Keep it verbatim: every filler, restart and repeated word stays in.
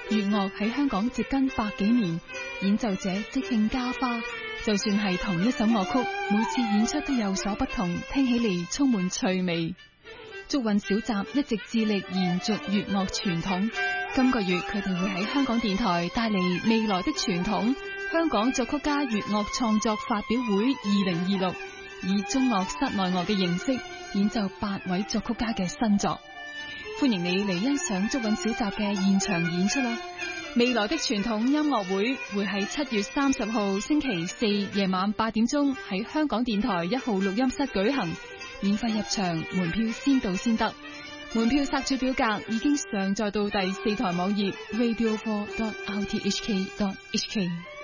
粵樂喺香港植根百幾年，演奏者即興加花，就算係同一首樂曲，每次演出都有所不同，聽起嚟充滿趣味。竹韻小集一直致力延續粵樂傳統，今個月佢哋會喺香港電台帶嚟未來的傳統香港作曲家粵樂創作發表會二零二六，以中樂室內樂嘅形式演奏八位作曲家嘅新作。歡迎你嚟欣賞竹韻小集嘅現場演出啦！未來的傳統音樂會會喺七月三十號星期四夜晚八點鐘喺香港電台一號錄音室舉行，免費入場，門票先到先得。門票索取表格已經上載到第四台網頁 radio four dot r t h k dot h k。